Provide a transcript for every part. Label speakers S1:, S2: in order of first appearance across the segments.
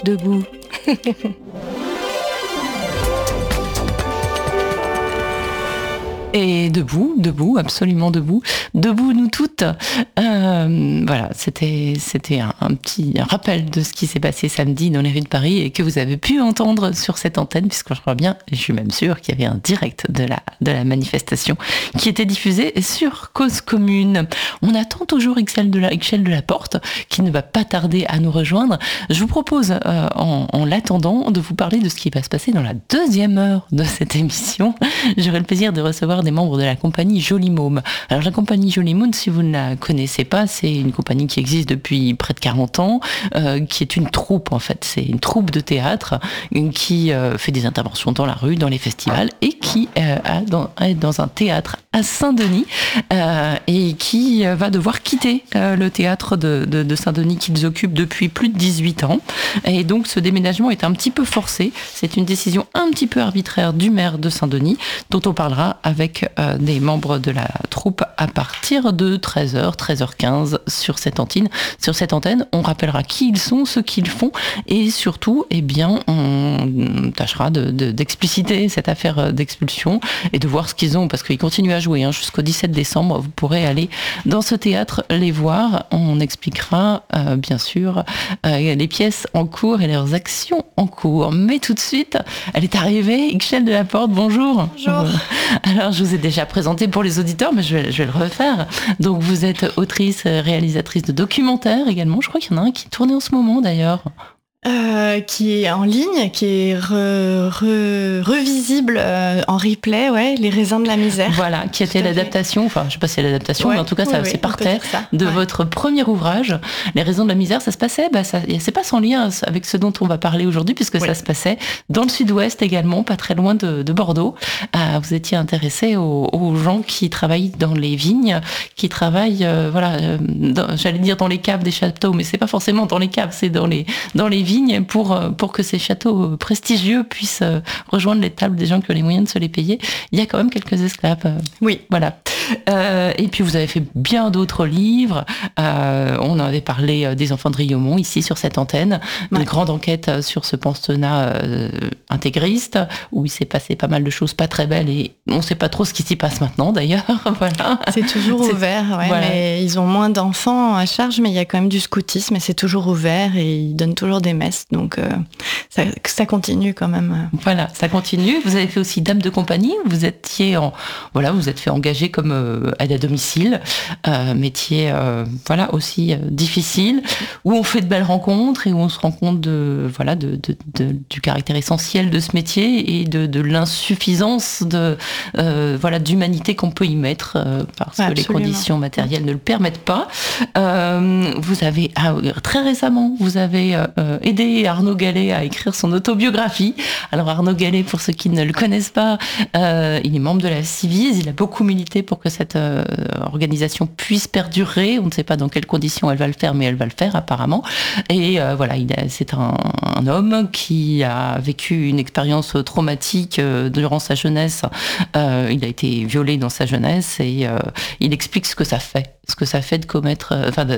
S1: debout. Et debout, absolument debout nous toutes. Voilà, c'était un petit rappel de ce qui s'est passé samedi dans les rues de Paris et que vous avez pu entendre sur cette antenne, puisque je crois bien, et je suis même sûre qu'il y avait un direct de la manifestation qui était diffusé sur Cause Commune. On attend toujours Ixchel de la Porte, qui ne va pas tarder à nous rejoindre. Je vous propose, en l'attendant, de vous parler de ce qui va se passer dans la deuxième heure de cette émission. J'aurai le plaisir de recevoir des membres de la compagnie Joli Môme. Alors la compagnie Joli Môme, si vous ne la connaissez pas, c'est une compagnie qui existe depuis près de 40 ans, qui est une troupe en fait. C'est une troupe de théâtre qui fait des interventions dans la rue, dans les festivals et qui est dans un théâtre à Saint-Denis et qui va devoir quitter le théâtre de Saint-Denis qu'ils occupent depuis plus de 18 ans. Et donc ce déménagement est un petit peu forcé. C'est une décision un petit peu arbitraire du maire de Saint-Denis, dont on parlera avec des membres de la troupe à partir de 13h, 13h15 sur cette antenne. On rappellera qui ils sont, ce qu'ils font et surtout, eh bien, on tâchera d'expliciter cette affaire d'expulsion et de voir ce qu'ils ont, parce qu'ils continuent à jouer jusqu'au 17 décembre. Vous pourrez aller dans ce théâtre les voir. On expliquera bien sûr les pièces en cours et leurs actions en cours. Mais tout de suite, elle est arrivée, Ixchel de la Porte, bonjour.
S2: Bonjour.
S1: Alors, je vous ai déjà présenté pour les auditeurs, mais je vais le refaire. Donc, vous êtes autrice, réalisatrice de documentaires également. Je crois qu'il y en a un qui tourne en ce moment d'ailleurs.
S2: Qui est en ligne, qui est revisible en replay, ouais, Les raisins de la misère.
S1: Voilà, qui était l'adaptation, enfin je sais pas si c'est l'adaptation, mais en tout cas c'est partait de votre premier ouvrage, Les raisins de la misère. Ça se passait, c'est pas sans lien avec ce dont on va parler aujourd'hui, puisque ça se passait dans le sud-ouest également, pas très loin de Bordeaux. Vous étiez intéressé aux gens qui travaillent dans les vignes, qui travaillent, j'allais dire dans les caves des châteaux, mais c'est pas forcément dans les caves, c'est dans les vignes, pour que ces châteaux prestigieux puissent rejoindre les tables des gens qui ont les moyens de se les payer. Il y a quand même quelques esclaves.
S2: Oui.
S1: Voilà. Et puis vous avez fait bien d'autres livres. On en avait parlé des enfants de Riomont ici sur cette antenne. Une grande enquête sur ce pensionnat intégriste où il s'est passé pas mal de choses pas très belles et on ne sait pas trop ce qui s'y passe maintenant d'ailleurs. Voilà.
S2: C'est toujours ouvert, mais ils ont moins d'enfants à charge, mais il y a quand même du scoutisme et c'est toujours ouvert et ils donnent toujours des messes, donc ça continue quand même.
S1: Voilà, ça continue. Vous avez fait aussi dame de compagnie. Vous êtes fait engager comme aide à domicile, métier aussi difficile, où on fait de belles rencontres et où on se rend compte du caractère essentiel de ce métier et de l'insuffisance d'humanité qu'on peut y mettre parce que les conditions matérielles ne le permettent pas. Vous avez très récemment, vous avez aidé Arnaud Gallet à écrire son autobiographie. Alors Arnaud Gallet, pour ceux qui ne le connaissent pas, il est membre de la Civise, il a beaucoup milité pour que cette organisation puisse perdurer. On ne sait pas dans quelles conditions elle va le faire, mais elle va le faire apparemment. Et c'est un homme qui a vécu une expérience traumatique durant sa jeunesse. Il a été violé dans sa jeunesse et il explique ce que ça fait de commettre,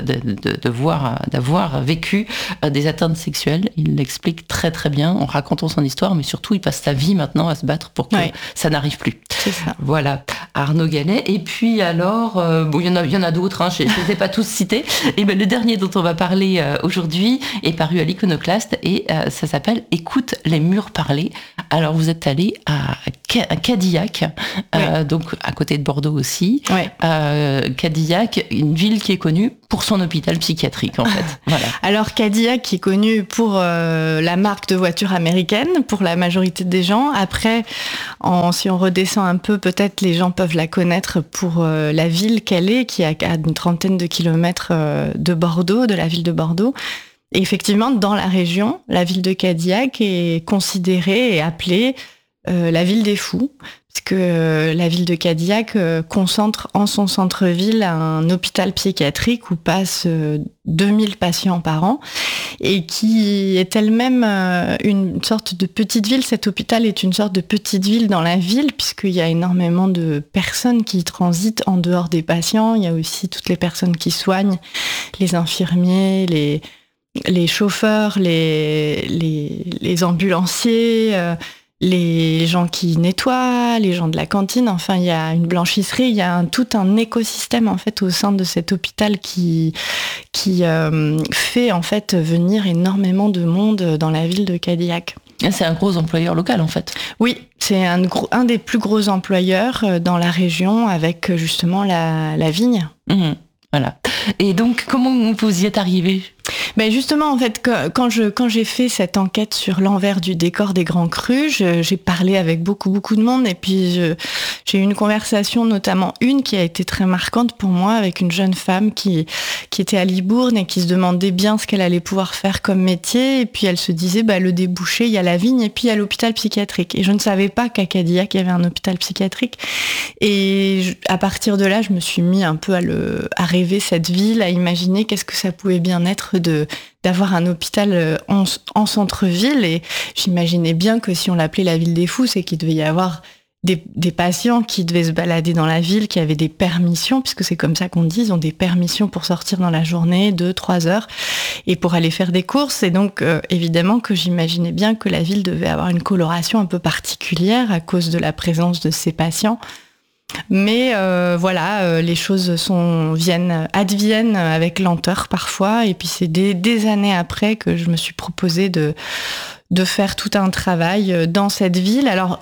S1: d'avoir vécu des atteintes sexuelles. Il l'explique très très bien en racontant son histoire, mais surtout il passe sa vie maintenant à se battre pour que ça n'arrive plus.
S2: C'est ça.
S1: Voilà, Arnaud Gallet. Et puis alors, il y en a d'autres, je ne les ai pas tous cités. Et le dernier dont on va parler aujourd'hui est paru à l'Iconoclaste et ça s'appelle Écoute les murs parler. Alors vous êtes allé à Cadillac, donc à côté de Bordeaux aussi. Cadillac, une ville qui est connue pour son hôpital psychiatrique en fait. Voilà.
S2: Alors Cadillac qui est connu pour la marque de voiture américaine pour la majorité des gens. Après, si on redescend un peu, peut-être les gens peuvent la connaître pour la ville qu'elle est, qui est à une trentaine de kilomètres de Bordeaux, de la ville de Bordeaux. Et effectivement, dans la région, la ville de Cadillac est considérée et appelée la ville des fous, puisque la ville de Cadillac concentre en son centre-ville un hôpital psychiatrique où passent 2000 patients par an et qui est elle-même une sorte de petite ville. Cet hôpital est une sorte de petite ville dans la ville puisqu'il y a énormément de personnes qui transitent en dehors des patients. Il y a aussi toutes les personnes qui soignent, les infirmiers, les chauffeurs, les ambulanciers, les gens qui nettoient, les gens de la cantine. Enfin, il y a une blanchisserie, il y a tout un écosystème en fait au sein de cet hôpital qui fait en fait venir énormément de monde dans la ville de Cadillac.
S1: C'est un gros employeur local en fait.
S2: Oui, c'est un des plus gros employeurs dans la région avec justement la vigne.
S1: Voilà. Et donc, comment vous y êtes arrivé ?
S2: Ben justement, en fait, quand j'ai fait cette enquête sur l'envers du décor des Grands Crus, j'ai parlé avec beaucoup de monde et puis j'ai eu une conversation, notamment une qui a été très marquante pour moi, avec une jeune femme qui était à Libourne et qui se demandait bien ce qu'elle allait pouvoir faire comme métier. Et puis elle se disait, le débouché, il y a la vigne et puis il y a l'hôpital psychiatrique. Et je ne savais pas qu'à Cadillac, il y avait un hôpital psychiatrique. Et à partir de là, je me suis mis un peu à rêver cette ville, à imaginer qu'est-ce que ça pouvait bien être d'avoir un hôpital en centre-ville. Et j'imaginais bien que si on l'appelait la ville des fous, c'est qu'il devait y avoir des patients qui devaient se balader dans la ville, qui avaient des permissions, puisque c'est comme ça qu'on dit, ils ont des permissions pour sortir dans la journée, 2-3 heures, et pour aller faire des courses. Et donc, évidemment que j'imaginais bien que la ville devait avoir une coloration un peu particulière à cause de la présence de ces patients. Mais les choses adviennent avec lenteur parfois. Et puis c'est des années après que je me suis proposé de faire tout un travail dans cette ville. Alors,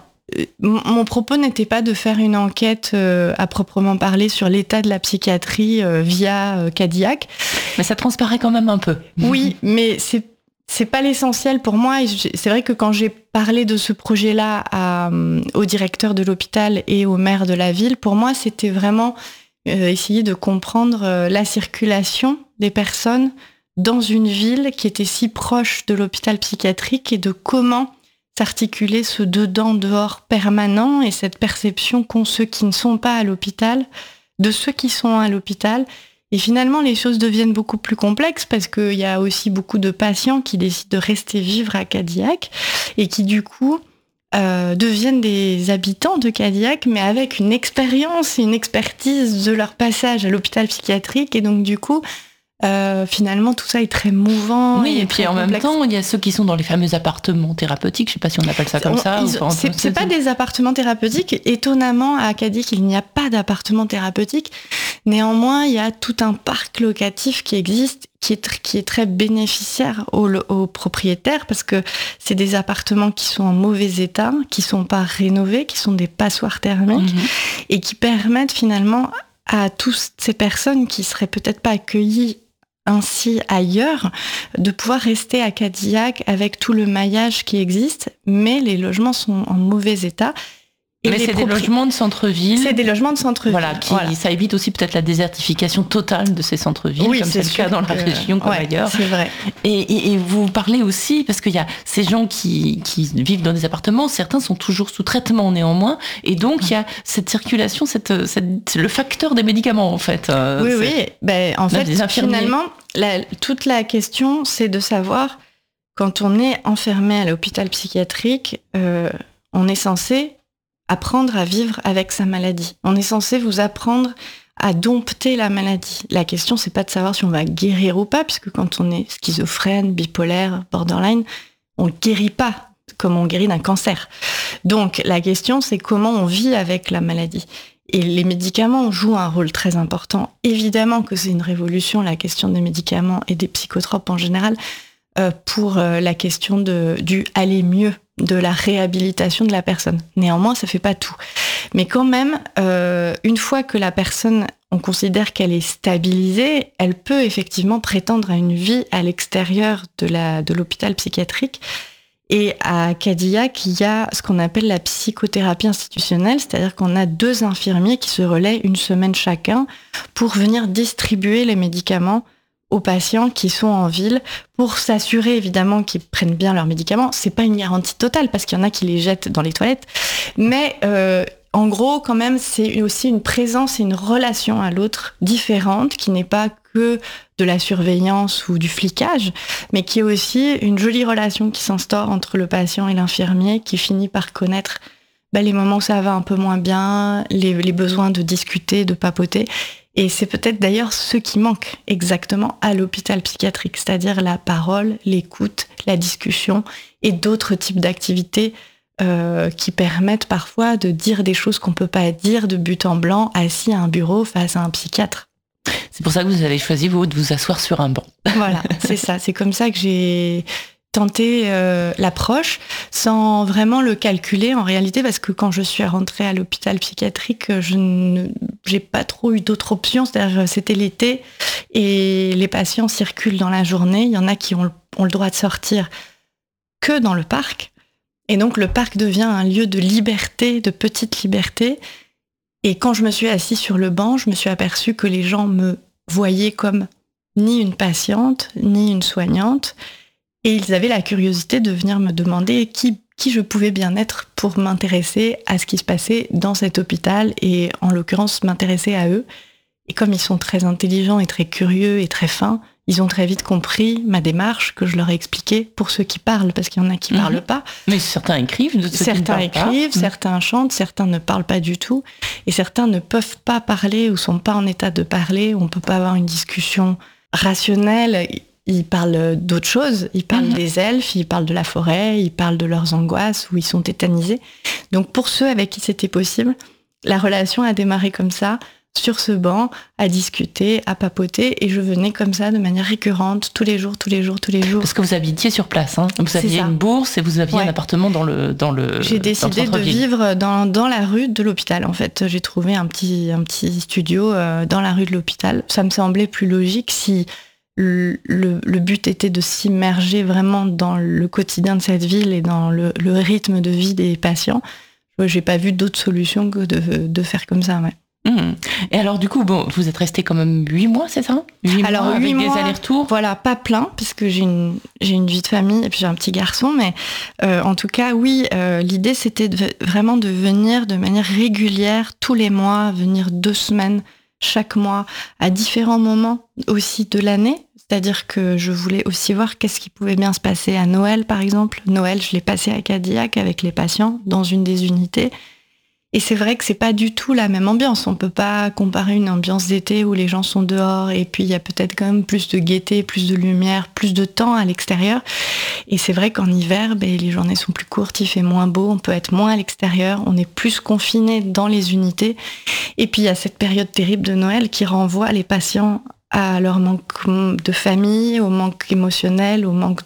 S2: mon propos n'était pas de faire une enquête à proprement parler sur l'état de la psychiatrie via Cadillac.
S1: Mais ça transparaît quand même un peu.
S2: Oui, mais c'est pas l'essentiel pour moi. Et c'est vrai que quand j'ai parlé de ce projet-là au directeur de l'hôpital et au maire de la ville, pour moi, c'était vraiment essayer de comprendre la circulation des personnes dans une ville qui était si proche de l'hôpital psychiatrique et de comment s'articuler ce dedans-dehors permanent et cette perception qu'ont ceux qui ne sont pas à l'hôpital, de ceux qui sont à l'hôpital. Et finalement, les choses deviennent beaucoup plus complexes parce qu'il y a aussi beaucoup de patients qui décident de rester vivre à Cadillac et qui, du coup, deviennent des habitants de Cadillac, mais avec une expérience et une expertise de leur passage à l'hôpital psychiatrique. Et donc, du coup, finalement, tout ça est très mouvant.
S1: Oui, et puis en même temps, il y a ceux qui sont dans les fameux appartements thérapeutiques. Je ne sais pas si on appelle ça comme ça.
S2: C'est pas des appartements thérapeutiques. Étonnamment, à Cadillac, il n'y a pas d'appartements thérapeutiques. Néanmoins, il y a tout un parc locatif qui existe, qui est très bénéficiaire aux propriétaires parce que c'est des appartements qui sont en mauvais état, qui sont pas rénovés, qui sont des passoires thermiques et qui permettent finalement à toutes ces personnes qui seraient peut-être pas accueillies ainsi ailleurs, de pouvoir rester à Cadillac avec tout le maillage qui existe, mais les logements sont en mauvais état.
S1: Mais c'est des logements de centre-ville.
S2: C'est des logements de centre-ville.
S1: Voilà, ça évite aussi peut-être la désertification totale de ces centres-villes, comme c'est le cas dans la région comme ailleurs.
S2: C'est vrai.
S1: Et vous parlez aussi, parce qu'il y a ces gens qui vivent dans des appartements, certains sont toujours sous traitement néanmoins, et donc il y a cette circulation, le facteur des médicaments en fait.
S2: Oui. En fait, finalement, toute la question, c'est de savoir, quand on est enfermé à l'hôpital psychiatrique, on est censé apprendre à vivre avec sa maladie. On est censé vous apprendre à dompter la maladie. La question, c'est pas de savoir si on va guérir ou pas, puisque quand on est schizophrène, bipolaire, borderline, on guérit pas comme on guérit d'un cancer. Donc, la question, c'est comment on vit avec la maladie. Et les médicaments jouent un rôle très important. Évidemment que c'est une révolution, la question des médicaments et des psychotropes en général, pour la question du aller mieux, de la réhabilitation de la personne. Néanmoins, ça fait pas tout. Mais quand même, une fois que la personne, on considère qu'elle est stabilisée, elle peut effectivement prétendre à une vie à l'extérieur de l'hôpital psychiatrique. Et à Cadillac, il y a ce qu'on appelle la psychothérapie institutionnelle, c'est-à-dire qu'on a 2 infirmiers qui se relaient une semaine chacun pour venir distribuer les médicaments aux patients qui sont en ville pour s'assurer évidemment qu'ils prennent bien leurs médicaments. C'est pas une garantie totale parce qu'il y en a qui les jettent dans les toilettes, mais en gros quand même c'est aussi une présence et une relation à l'autre différente qui n'est pas que de la surveillance ou du flicage, mais qui est aussi une jolie relation qui s'instaure entre le patient et l'infirmier qui finit par connaître les moments où ça va un peu moins bien, les besoins de discuter, de papoter. Et c'est peut-être d'ailleurs ce qui manque exactement à l'hôpital psychiatrique, c'est-à-dire la parole, l'écoute, la discussion et d'autres types d'activités qui permettent parfois de dire des choses qu'on peut pas dire de but en blanc, assis à un bureau face à un psychiatre.
S1: C'est pour ça que vous avez choisi, vous, de vous asseoir sur un banc.
S2: Voilà, c'est ça. C'est comme ça que j'ai tenté l'approche, sans vraiment le calculer en réalité, parce que quand je suis rentrée à l'hôpital psychiatrique, j'ai pas trop eu d'autres options. C'est-à-dire, c'était l'été et les patients circulent dans la journée. Il y en a qui ont le droit de sortir que dans le parc. Et donc, le parc devient un lieu de liberté, de petite liberté. Et quand je me suis assise sur le banc, je me suis aperçue que les gens me voyaient comme ni une patiente, ni une soignante. Et ils avaient la curiosité de venir me demander qui je pouvais bien être pour m'intéresser à ce qui se passait dans cet hôpital et en l'occurrence m'intéresser à eux. Et comme ils sont très intelligents et très curieux et très fins, ils ont très vite compris ma démarche que je leur ai expliquée pour ceux qui parlent, parce qu'il y en a qui parlent pas.
S1: Mais certains écrivent, de ceux
S2: certains
S1: qui ne parlent
S2: écrivent,
S1: pas.
S2: certains chantent, certains ne parlent pas du tout, et certains ne peuvent pas parler ou sont pas en état de parler. On peut pas avoir une discussion rationnelle. Ils parlent d'autres choses, ils parlent des elfes, ils parlent de la forêt, ils parlent de leurs angoisses où ils sont tétanisés. Donc pour ceux avec qui c'était possible, la relation a démarré comme ça, sur ce banc, à discuter, à papoter, et je venais comme ça de manière récurrente, tous les jours.
S1: Parce que vous habitiez sur place, hein. Vous aviez une bourse et vous aviez un appartement dans le
S2: J'ai décidé de vivre dans la rue de l'hôpital, en fait. J'ai trouvé un petit studio dans la rue de l'hôpital. Ça me semblait plus logique si le but était de s'immerger vraiment dans le quotidien de cette ville et dans le rythme de vie des patients. J'ai pas vu d'autre solution que de faire comme ça, ouais.
S1: Et alors du coup, bon, vous êtes resté quand même 8 mois, c'est ça? 8
S2: alors,
S1: mois
S2: 8
S1: avec
S2: mois,
S1: des allers-retours.
S2: Voilà, pas plein, puisque j'ai une vie de famille et puis j'ai un petit garçon, mais en tout cas, oui, l'idée c'était vraiment de venir de manière régulière, tous les mois, venir 2 semaines chaque mois, à différents moments aussi de l'année. C'est-à-dire que je voulais aussi voir qu'est-ce qui pouvait bien se passer à Noël, par exemple. Noël, je l'ai passé à Cadillac avec les patients, dans une des unités. Et c'est vrai que c'est pas du tout la même ambiance. On peut pas comparer une ambiance d'été où les gens sont dehors et puis il y a peut-être quand même plus de gaieté, plus de lumière, plus de temps à l'extérieur. Et c'est vrai qu'en hiver, les journées sont plus courtes, il fait moins beau, on peut être moins à l'extérieur, on est plus confiné dans les unités. Et puis il y a cette période terrible de Noël qui renvoie les patients à leur manque de famille, au manque émotionnel, au manque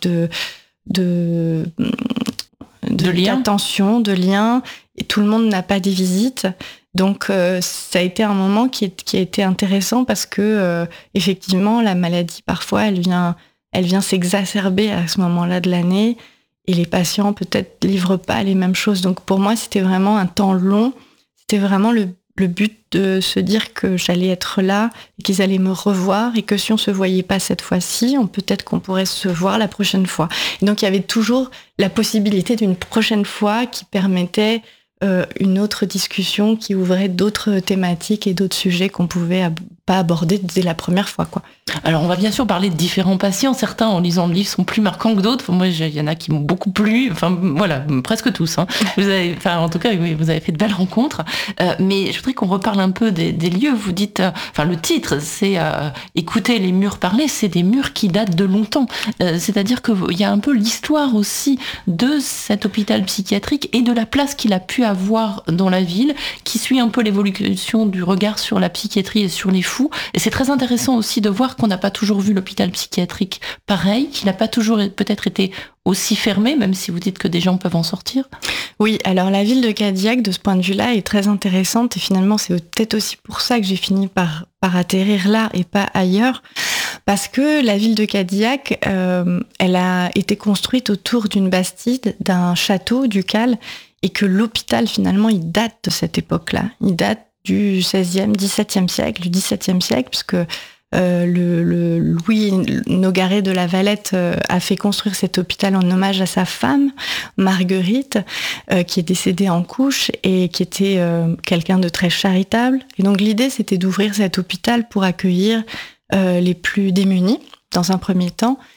S2: d'attention, de liens. Et tout le monde n'a pas des visites. Donc, ça a été un moment qui a été intéressant parce que, effectivement, la maladie, parfois, elle vient s'exacerber à ce moment-là de l'année et les patients, peut-être, livrent pas les mêmes choses. Donc, pour moi, c'était vraiment un temps long. C'était vraiment le but de se dire que j'allais être là et qu'ils allaient me revoir et que si on se voyait pas cette fois-ci, peut-être qu'on pourrait se voir la prochaine fois. Et donc, il y avait toujours la possibilité d'une prochaine fois qui permettait une autre discussion qui ouvrait d'autres thématiques et d'autres sujets qu'on pouvait pas aborder dès la première fois, quoi.
S1: Alors, on va bien sûr parler de différents patients. Certains, en lisant le livre, sont plus marquants que d'autres. Moi, il y en a qui m'ont beaucoup plu. Enfin, voilà, presque tous. Hein. En tout cas, oui, vous avez fait de belles rencontres. Mais je voudrais qu'on reparle un peu des lieux. Vous dites, le titre, c'est écouter les murs parler. C'est des murs qui datent de longtemps. C'est-à-dire qu'il y a un peu l'histoire aussi de cet hôpital psychiatrique et de la place qu'il a pu avoir dans la ville, qui suit un peu l'évolution du regard sur la psychiatrie et sur les fous. Et c'est très intéressant aussi de voir qu'on n'a pas toujours vu l'hôpital psychiatrique pareil, qu'il n'a pas toujours peut-être été aussi fermé, même si vous dites que des gens peuvent en sortir.
S2: Oui, alors la ville de Cadillac, de ce point de vue-là, est très intéressante et finalement, c'est peut-être aussi pour ça que j'ai fini par atterrir là et pas ailleurs. Parce que la ville de Cadillac, elle a été construite autour d'une bastide, d'un château ducal, et que l'hôpital, finalement, il date de cette époque-là. Il date du 16e, 17e siècle, puisque le Louis Nogaret de la Valette a fait construire cet hôpital en hommage à sa femme, Marguerite, qui est décédée en couche et qui était quelqu'un de très charitable. Et donc l'idée, c'était d'ouvrir cet hôpital pour accueillir les plus démunis, dans un premier temps,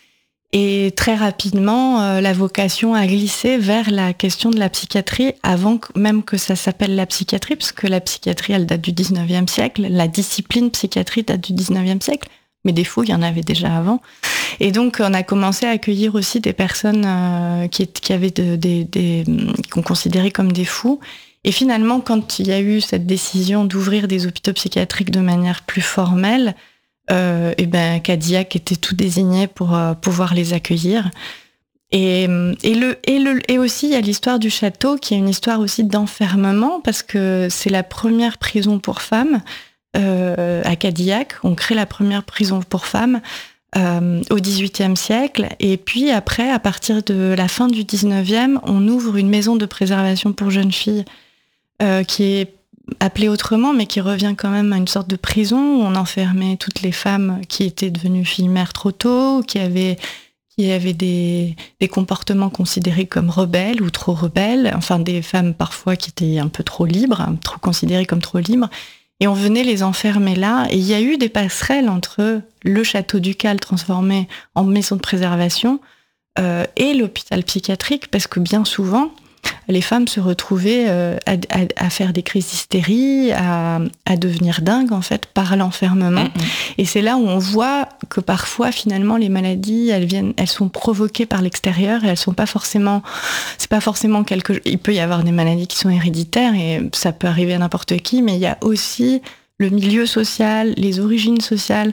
S2: Et très rapidement, la vocation a glissé vers la question de la psychiatrie, avant même que ça s'appelle la psychiatrie, parce que la psychiatrie, elle date du 19e siècle, la discipline psychiatrie date du 19e siècle, mais des fous, il y en avait déjà avant. Et donc, on a commencé à accueillir aussi des personnes qui avaient qu'on considérait comme des fous. Et finalement, quand il y a eu cette décision d'ouvrir des hôpitaux psychiatriques de manière plus formelle, Cadillac était tout désigné pour pouvoir les accueillir. Et aussi, il y a l'histoire du château, qui est une histoire aussi d'enfermement, parce que c'est la première prison pour femmes à Cadillac. On crée la première prison pour femmes au XVIIIe siècle. Et puis après, à partir de la fin du XIXe, on ouvre une maison de préservation pour jeunes filles qui est appelée autrement, mais qui revient quand même à une sorte de prison où on enfermait toutes les femmes qui étaient devenues filles-mères trop tôt, qui avaient des comportements considérés comme rebelles ou trop rebelles, enfin des femmes parfois qui étaient un peu trop libres, trop considérées comme trop libres, et on venait les enfermer là, et il y a eu des passerelles entre le château ducal transformé en maison de préservation et l'hôpital psychiatrique, parce que bien souvent, les femmes se retrouvaient à faire des crises d'hystérie, à devenir dingues en fait par l'enfermement. Et c'est là où on voit que parfois finalement les maladies, elles sont provoquées par l'extérieur et elles sont pas forcément, c'est pas forcément il peut y avoir des maladies qui sont héréditaires et ça peut arriver à n'importe qui, mais il y a aussi le milieu social, les origines sociales.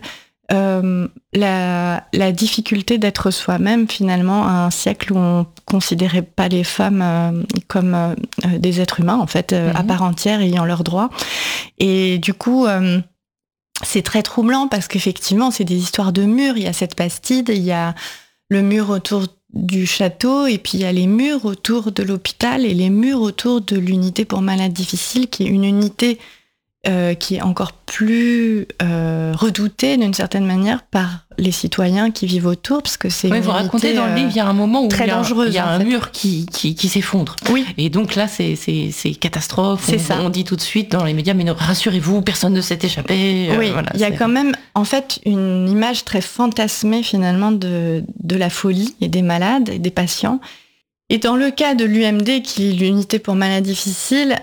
S2: La difficulté d'être soi-même finalement à un siècle où on considérait pas les femmes comme des êtres humains en fait à part entière ayant leurs droits, et du coup c'est très troublant parce qu'effectivement c'est des histoires de murs. Il y a cette bastide, il y a le mur autour du château et puis il y a les murs autour de l'hôpital et les murs autour de l'unité pour malades difficiles, qui est une unité qui est encore plus redoutée d'une certaine manière par les citoyens qui vivent autour, parce que c'est
S1: vous racontez dans le livre, il y a un moment où il y a un mur qui s'effondre.
S2: Oui.
S1: Et donc là, c'est catastrophe.
S2: C'est ça.
S1: On dit tout de suite dans les médias, mais rassurez-vous, personne ne s'est échappé.
S2: Oui, voilà, il y a quand même en fait une image très fantasmée finalement de la folie et des malades et des patients. Et dans le cas de l'UMD, qui est l'unité pour malades difficiles,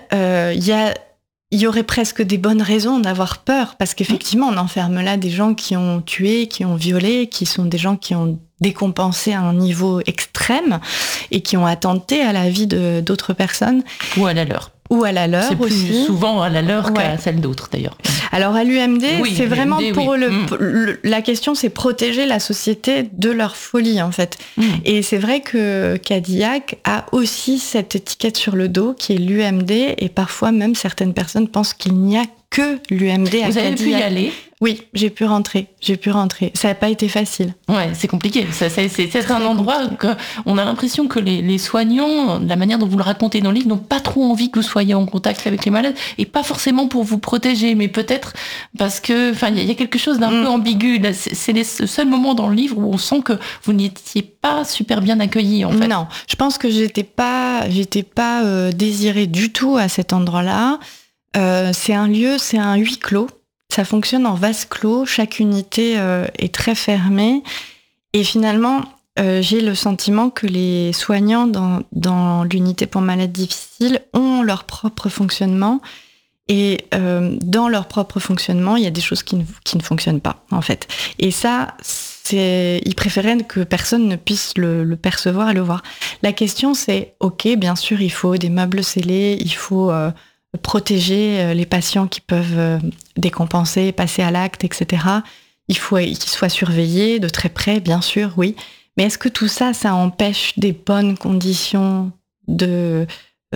S2: il y aurait presque des bonnes raisons d'avoir peur, parce qu'effectivement, on enferme là des gens qui ont tué, qui ont violé, qui sont des gens qui ont décompensé à un niveau extrême et qui ont attenté à la vie d'autres personnes.
S1: Ou à la leur.
S2: Ou à la leur aussi.
S1: C'est plus souvent à la leur qu'à celle d'autres, d'ailleurs.
S2: Alors, à l'UMD, c'est vraiment
S1: l'UMD,
S2: pour la question, c'est protéger la société de leur folie, en fait. Et c'est vrai que Cadillac a aussi cette étiquette sur le dos, qui est l'UMD, et parfois même certaines personnes pensent qu'il n'y a que l'UMD à Cadillac.
S1: Vous avez pu y aller ?
S2: Oui, j'ai pu rentrer. Ça n'a pas été facile.
S1: Ouais, c'est compliqué. C'est un endroit que on a l'impression que les soignants, la manière dont vous le racontez dans le livre, n'ont pas trop envie que vous soyez en contact avec les malades, et pas forcément pour vous protéger, mais peut-être parce que, enfin, il y a quelque chose d'un peu ambigu. C'est le seul moment dans le livre où on sent que vous n'étiez pas super bien accueillis, en fait.
S2: Non, je pense que j'étais pas désirée du tout à cet endroit-là. C'est un huis clos. Ça fonctionne en vase clos, chaque unité est très fermée. Et finalement, j'ai le sentiment que les soignants dans l'unité pour malades difficiles ont leur propre fonctionnement. Et dans leur propre fonctionnement, il y a des choses qui ne fonctionnent pas, en fait. Et ça, ils préféraient que personne ne puisse le percevoir et le voir. La question, c'est, ok, bien sûr, il faut des meubles scellés, il faut protéger les patients qui peuvent décompenser, passer à l'acte, etc. Il faut qu'ils soient surveillés de très près, bien sûr, oui. Mais est-ce que tout ça, ça empêche des bonnes conditions de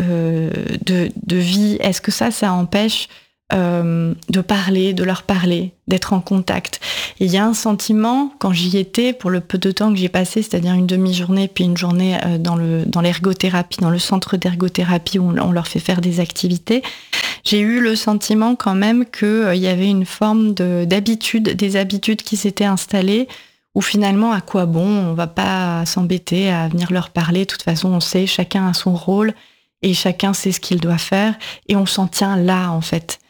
S2: vie? Est-ce que ça empêche de parler, de leur parler, d'être en contact? Et il y a un sentiment, quand j'y étais, pour le peu de temps que j'y ai passé, c'est-à-dire une demi-journée, puis une journée dans l'ergothérapie, dans le centre d'ergothérapie où on leur fait faire des activités, j'ai eu le sentiment quand même qu'il y avait une forme d'habitude, des habitudes qui s'étaient installées, où finalement, à quoi bon? On va pas s'embêter à venir leur parler. De toute façon, on sait, chacun a son rôle et chacun sait ce qu'il doit faire, et on s'en tient là, en fait.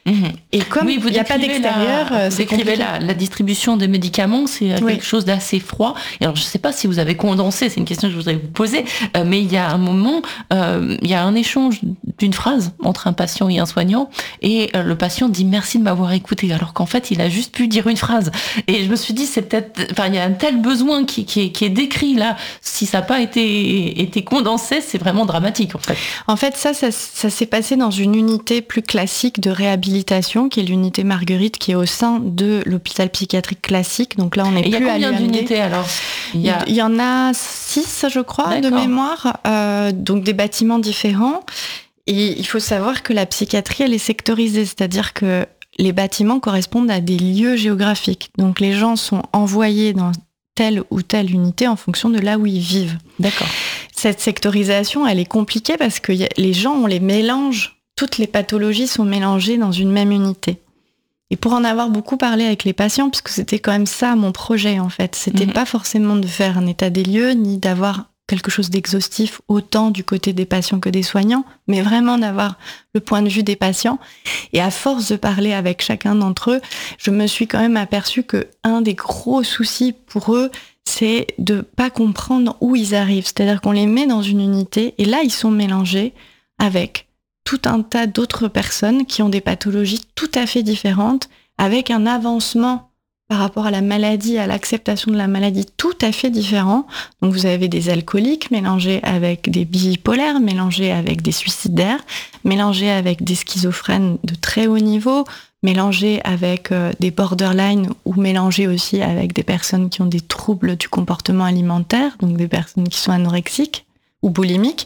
S2: Et comme il n'y a pas d'extérieur,
S1: c'est compliqué. La distribution des médicaments, c'est quelque chose d'assez froid. Et alors, je ne sais pas si vous avez condensé, c'est une question que je voudrais vous poser, mais il y a un moment, il y a un échange d'une phrase entre un patient et un soignant, et le patient dit « merci de m'avoir écouté », alors qu'en fait, il a juste pu dire une phrase. Et je me suis dit, c'est peut-être, il y a un tel besoin qui est décrit là. Si ça n'a pas été condensé, c'est vraiment dramatique, en fait.
S2: En fait, ça s'est passé dans une unité plus classique de réhabilitation, qui est l'unité Marguerite, qui est au sein de l'hôpital psychiatrique classique. Donc là, on n'est plus à l'UMD.
S1: Il y a combien d'unités alors ?
S2: Il y en a 6, je crois, de mémoire. Donc des bâtiments différents. Et il faut savoir que la psychiatrie, elle est sectorisée. C'est-à-dire que les bâtiments correspondent à des lieux géographiques. Donc les gens sont envoyés dans telle ou telle unité en fonction de là où ils vivent.
S1: D'accord.
S2: Cette sectorisation, elle est compliquée parce que les gens, on les mélange. Toutes les pathologies sont mélangées dans une même unité. Et pour en avoir beaucoup parlé avec les patients, parce que c'était quand même ça mon projet en fait, c'était pas forcément de faire un état des lieux, ni d'avoir quelque chose d'exhaustif autant du côté des patients que des soignants, mais vraiment d'avoir le point de vue des patients. Et à force de parler avec chacun d'entre eux, je me suis quand même aperçue que un des gros soucis pour eux, c'est de pas comprendre où ils arrivent. C'est-à-dire qu'on les met dans une unité, et là ils sont mélangés avec tout un tas d'autres personnes qui ont des pathologies tout à fait différentes, avec un avancement par rapport à la maladie, à l'acceptation de la maladie tout à fait différent. Donc vous avez des alcooliques mélangés avec des bipolaires, mélangés avec des suicidaires, mélangés avec des schizophrènes de très haut niveau, mélangés avec des borderline ou mélangés aussi avec des personnes qui ont des troubles du comportement alimentaire, donc des personnes qui sont anorexiques ou boulimiques.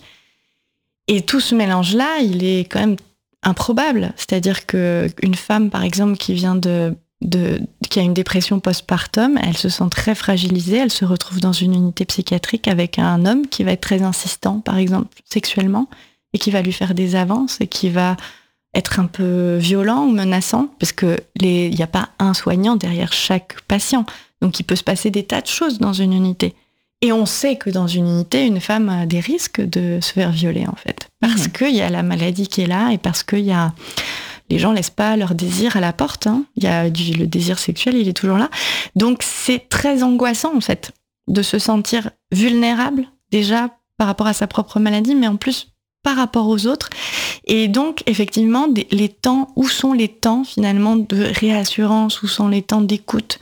S2: Et tout ce mélange-là, il est quand même improbable. C'est-à-dire qu'une femme, par exemple, qui vient qui a une dépression postpartum, elle se sent très fragilisée, elle se retrouve dans une unité psychiatrique avec un homme qui va être très insistant, par exemple, sexuellement, et qui va lui faire des avances, et qui va être un peu violent ou menaçant, parce qu'il n'y a pas un soignant derrière chaque patient. Donc il peut se passer des tas de choses dans une unité. Et on sait que dans une unité, une femme a des risques de se faire violer, en fait. Parce qu'il y a la maladie qui est là, et parce que les gens laissent pas leur désir à la porte. Il y a le désir sexuel, il est toujours là. Donc c'est très angoissant, en fait, de se sentir vulnérable, déjà, par rapport à sa propre maladie, mais en plus, par rapport aux autres. Et donc, effectivement, où sont les temps, finalement, de réassurance, où sont les temps d'écoute,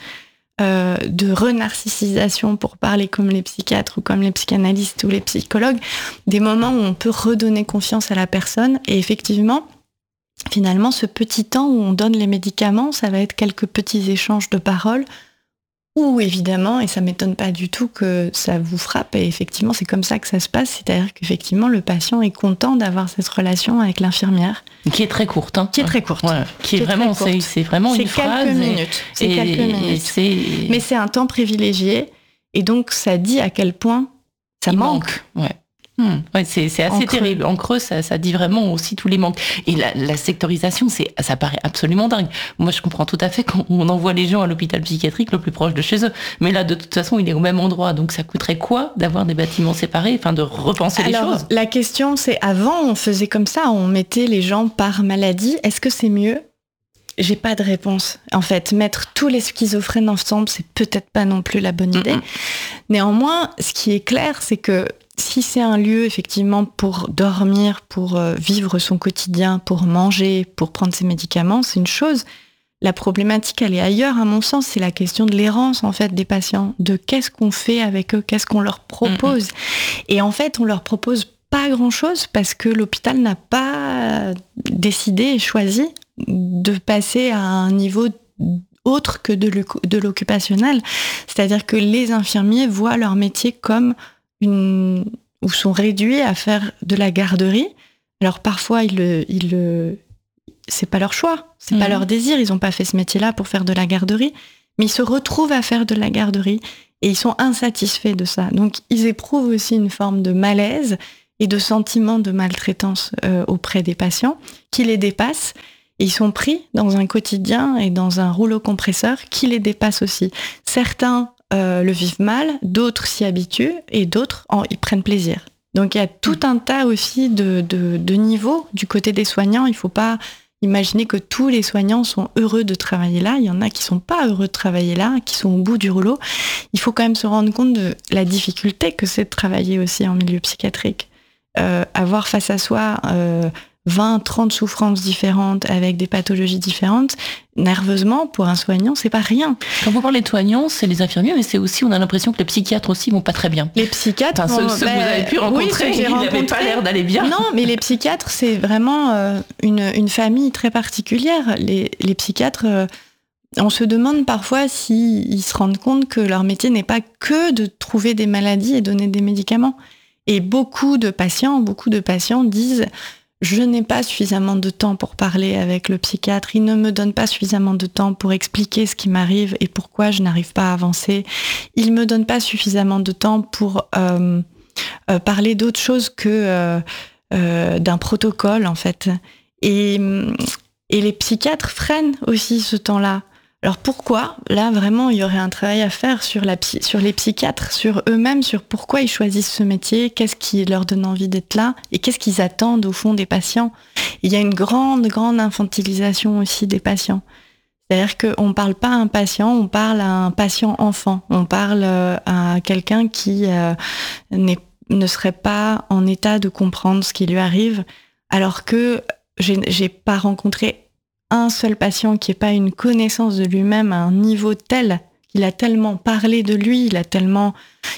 S2: de renarcissisation, pour parler comme les psychiatres ou comme les psychanalystes ou les psychologues, des moments où on peut redonner confiance à la personne. Et effectivement, finalement, ce petit temps où on donne les médicaments, ça va être quelques petits échanges de paroles où, évidemment, et ça m'étonne pas du tout que ça vous frappe, et effectivement, c'est comme ça que ça se passe, c'est-à-dire qu'effectivement, le patient est content d'avoir cette relation avec l'infirmière.
S1: Qui est très courte.
S2: Qui est très courte.
S1: Ouais, c'est vraiment une phrase.
S2: C'est quelques minutes. Mais c'est un temps privilégié, et donc ça dit à quel point ça manque.
S1: Ouais. Ouais, c'est assez terrible. En creux, ça dit vraiment aussi tous les manques. Et la sectorisation, ça paraît absolument dingue. Moi, je comprends tout à fait quand on envoie les gens à l'hôpital psychiatrique le plus proche de chez eux. Mais là, de toute façon, il est au même endroit. Donc, ça coûterait quoi d'avoir des bâtiments séparés, enfin, de repenser les choses?
S2: La question, c'est avant, on faisait comme ça, on mettait les gens par maladie. Est-ce que c'est mieux? J'ai pas de réponse. En fait, mettre tous les schizophrènes ensemble, c'est peut-être pas non plus la bonne idée. Néanmoins, ce qui est clair, c'est que si c'est un lieu, effectivement, pour dormir, pour vivre son quotidien, pour manger, pour prendre ses médicaments, c'est une chose. La problématique, elle est ailleurs, à mon sens. C'est la question de l'errance, en fait, des patients. De qu'est-ce qu'on fait avec eux, qu'est-ce qu'on leur propose. Et en fait, on leur propose pas grand-chose parce que l'hôpital n'a pas décidé et choisi de passer à un niveau autre que de l'occupationnel. C'est-à-dire que les infirmiers voient leur métier comme ou sont réduits à faire de la garderie. Alors parfois, c'est pas leur choix, c'est pas leur désir, ils ont pas fait ce métier-là pour faire de la garderie, mais ils se retrouvent à faire de la garderie et ils sont insatisfaits de ça. Donc ils éprouvent aussi une forme de malaise et de sentiment de maltraitance auprès des patients qui les dépasse. Et ils sont pris dans un quotidien et dans un rouleau compresseur qui les dépasse aussi. Certains le vivent mal, d'autres s'y habituent et d'autres ils prennent plaisir. Donc il y a tout un tas aussi de niveaux du côté des soignants. Il faut pas imaginer que tous les soignants sont heureux de travailler là. Il y en a qui sont pas heureux de travailler là, qui sont au bout du rouleau. Il faut quand même se rendre compte de la difficulté que c'est de travailler aussi en milieu psychiatrique. Avoir face à soi 20, 30 souffrances différentes avec des pathologies différentes, nerveusement, pour un soignant, c'est pas rien.
S1: Quand vous parlez de soignants, c'est les infirmiers, mais c'est aussi, on a l'impression que les psychiatres aussi vont pas très bien.
S2: Les psychiatres...
S1: Enfin, ceux que vous avez pu rencontrer, ils n'avaient pas l'air d'aller bien.
S2: Non, mais les psychiatres, c'est vraiment une famille très particulière. Les psychiatres... on se demande parfois s'ils se rendent compte que leur métier n'est pas que de trouver des maladies et donner des médicaments. Et beaucoup de patients disent « Je n'ai pas suffisamment de temps pour parler avec le psychiatre, il ne me donne pas suffisamment de temps pour expliquer ce qui m'arrive et pourquoi je n'arrive pas à avancer. Il me donne pas suffisamment de temps pour parler d'autre chose que d'un protocole, en fait. » Et les psychiatres freinent aussi ce temps-là. Alors pourquoi ? Là, vraiment, il y aurait un travail à faire sur les psychiatres, sur eux-mêmes, sur pourquoi ils choisissent ce métier, qu'est-ce qui leur donne envie d'être là, et qu'est-ce qu'ils attendent au fond des patients. Il y a une grande infantilisation aussi des patients. C'est-à-dire qu'on ne parle pas à un patient, on parle à un patient enfant. On parle à quelqu'un qui ne serait pas en état de comprendre ce qui lui arrive, alors que j'ai pas rencontré un seul patient qui n'ait pas une connaissance de lui-même à un niveau tel qu'il a tellement parlé de lui, il est tellement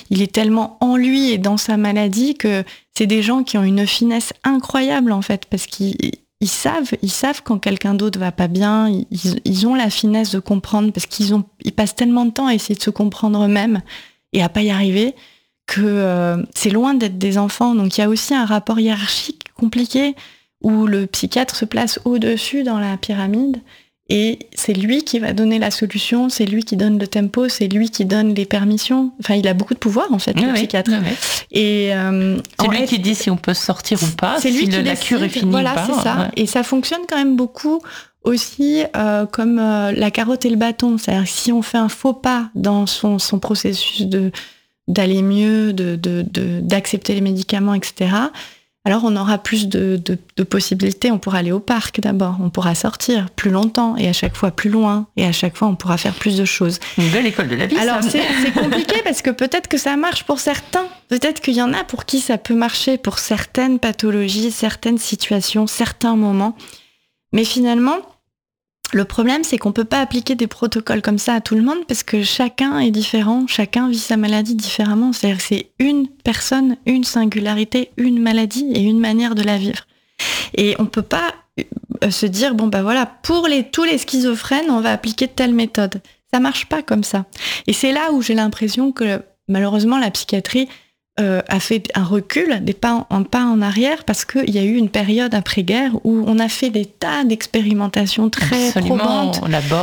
S2: en lui et dans sa maladie que c'est des gens qui ont une finesse incroyable en fait, parce qu'ils savent quand quelqu'un d'autre va pas bien, ils ont la finesse de comprendre parce ils passent tellement de temps à essayer de se comprendre eux-mêmes et à pas y arriver que c'est loin d'être des enfants. Donc il y a aussi un rapport hiérarchique compliqué où le psychiatre se place au-dessus dans la pyramide et c'est lui qui va donner la solution, c'est lui qui donne le tempo, c'est lui qui donne les permissions. Enfin, il a beaucoup de pouvoir en fait, le psychiatre.
S1: Oui.
S2: Et
S1: c'est lui qui dit si on peut sortir ou pas,
S2: c'est lui qui
S1: la cure est finie ou pas.
S2: Voilà, c'est ça. Ouais. Et ça fonctionne quand même beaucoup aussi comme la carotte et le bâton. C'est-à-dire que si on fait un faux pas dans son processus d'aller mieux, d'accepter les médicaments, etc., alors on aura plus de possibilités. On pourra aller au parc d'abord, on pourra sortir plus longtemps et à chaque fois plus loin et à chaque fois on pourra faire plus de choses.
S1: Une belle école de la vie.
S2: Alors c'est compliqué parce que peut-être que ça marche pour certains, peut-être qu'il y en a pour qui ça peut marcher pour certaines pathologies, certaines situations, certains moments. Mais finalement, le problème, c'est qu'on ne peut pas appliquer des protocoles comme ça à tout le monde parce que chacun est différent, chacun vit sa maladie différemment. C'est-à-dire que c'est une personne, une singularité, une maladie et une manière de la vivre. Et on ne peut pas se dire, bon ben voilà, pour tous les schizophrènes, on va appliquer telle méthode. Ça ne marche pas comme ça. Et c'est là où j'ai l'impression que malheureusement la psychiatrie a fait un recul, un pas en arrière, parce qu'il y a eu une période après-guerre où on a fait des tas d'expérimentations très probantes.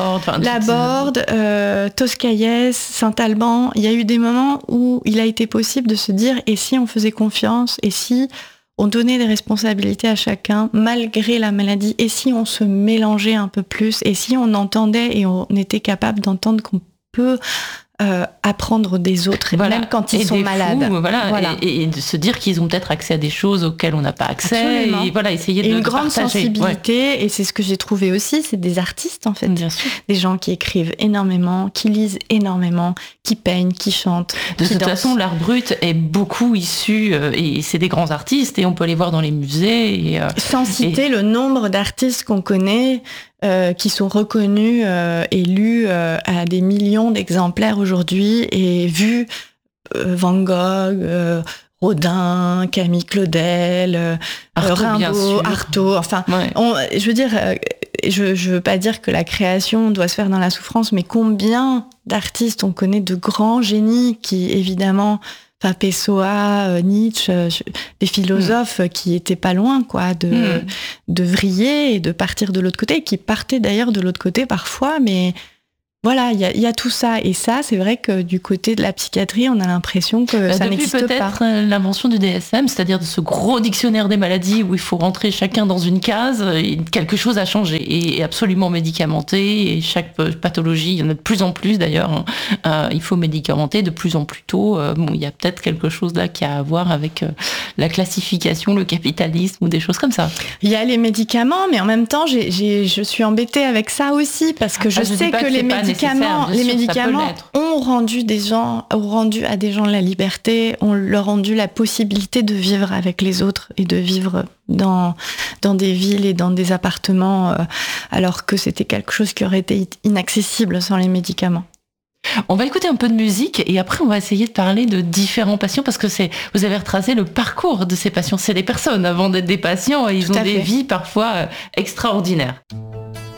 S2: Laborde, Toscaïès, Saint-Alban. Il y a eu des moments où il a été possible de se dire, et si on faisait confiance, et si on donnait des responsabilités à chacun, malgré la maladie, et si on se mélangeait un peu plus, et si on entendait et on était capable d'entendre qu'on peut apprendre des autres, même quand ils sont malades.
S1: Et de se dire qu'ils ont peut-être accès à des choses auxquelles on n'a pas accès.
S2: Absolument.
S1: Et voilà, essayer de
S2: une grande
S1: partager.
S2: Sensibilité, et c'est ce que j'ai trouvé aussi, c'est des artistes en fait.
S1: Bien sûr.
S2: Des gens qui écrivent énormément, qui lisent énormément, qui peignent, qui chantent.
S1: De toute façon, l'art brut est beaucoup issu, et c'est des grands artistes, et on peut les voir dans les musées.
S2: Sans citer le nombre d'artistes qu'on connaît, qui sont reconnus et lus à des millions d'exemplaires aujourd'hui et vus Van Gogh, Rodin, Camille Claudel, Rimbaud, Artaud, enfin, je veux dire, je veux pas dire que la création doit se faire dans la souffrance, mais combien d'artistes on connaît de grands génies qui, évidemment, enfin, Pessoa, Nietzsche, des philosophes qui étaient pas loin, quoi, de vriller et de partir de l'autre côté, qui partaient d'ailleurs de l'autre côté parfois, mais voilà, il y a tout ça. Et ça, c'est vrai que du côté de la psychiatrie, on a l'impression que ça n'existe pas.
S1: Depuis peut-être l'invention du DSM, c'est-à-dire de ce gros dictionnaire des maladies où il faut rentrer chacun dans une case, quelque chose a changé et absolument médicamenté. Et chaque pathologie, il y en a de plus en plus d'ailleurs, il faut médicamenter de plus en plus tôt. Il y a peut-être quelque chose là qui a à voir avec la classification, le capitalisme ou des choses comme ça.
S2: Il y a les médicaments, mais en même temps, je suis embêtée avec ça aussi parce que je sais que les médicaments ont rendu à des gens la liberté, ont leur rendu la possibilité de vivre avec les autres et de vivre dans des villes et dans des appartements, alors que c'était quelque chose qui aurait été inaccessible sans les médicaments.
S1: On va écouter un peu de musique et après on va essayer de parler de différents patients parce que vous avez retracé le parcours de ces patients. C'est des personnes avant d'être des patients et ils ont des vies parfois extraordinaires.